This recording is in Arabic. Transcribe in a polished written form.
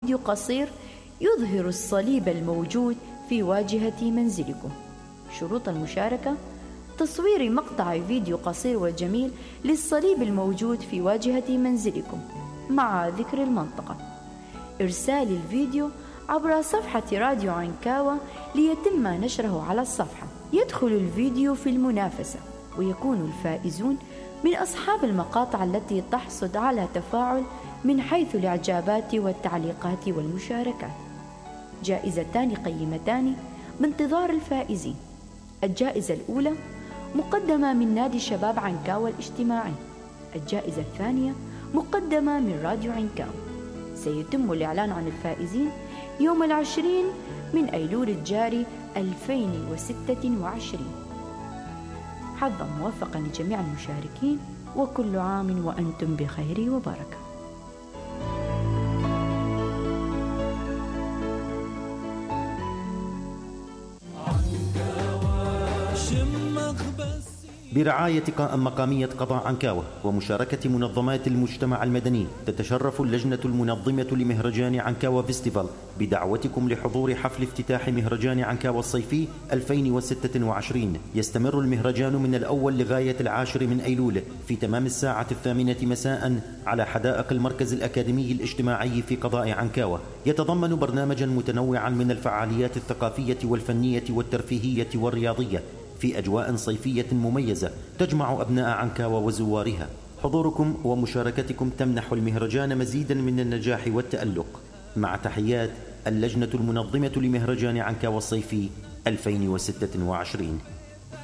فيديو قصير يظهر الصليب الموجود في واجهة منزلكم. شروط المشاركة: تصوير مقطع فيديو قصير وجميل للصليب الموجود في واجهة منزلكم مع ذكر المنطقة، إرسال الفيديو عبر صفحة راديو عنكاوة ليتم نشره على الصفحة. يدخل الفيديو في المنافسة، ويكون الفائزون من أصحاب المقاطع التي تحصد على تفاعل من حيث الإعجابات والتعليقات والمشاركات. جائزتان قيمتان بانتظار الفائزين: الجائزة الأولى مقدمة من نادي شباب عنكاوة الاجتماعي، الجائزة الثانية مقدمة من راديو عنكاوة. سيتم الإعلان عن الفائزين يوم 20 من أيلول الجاري 2026. حظا موفقا لجميع المشاركين، وكل عام وأنتم بخير وبركة. برعاية مقامية قضاء عنكاوة ومشاركة منظمات المجتمع المدني، تتشرف اللجنة المنظمة لمهرجان عنكاوة فيستيفال بدعوتكم لحضور حفل افتتاح مهرجان عنكاوة الصيفي 2026. يستمر المهرجان من الأول لغاية 10 من أيلول في تمام الساعة 8 مساء على حدائق المركز الأكاديمي الاجتماعي في قضاء عنكاوة. يتضمن برنامجا متنوعا من الفعاليات الثقافية والفنية والترفيهية والرياضية في أجواء صيفية مميزة تجمع أبناء عنكاوة وزوارها. حضوركم ومشاركتكم تمنح المهرجان مزيدا من النجاح والتألق. مع تحيات اللجنة المنظمة لمهرجان عنكاوة الصيفي 2026.